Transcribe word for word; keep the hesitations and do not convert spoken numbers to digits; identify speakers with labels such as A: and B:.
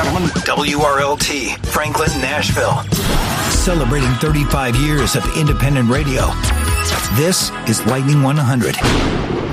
A: gentlemen, W R L T, Franklin, Nashville. Celebrating thirty-five years of independent radio. This is Lightning one hundred.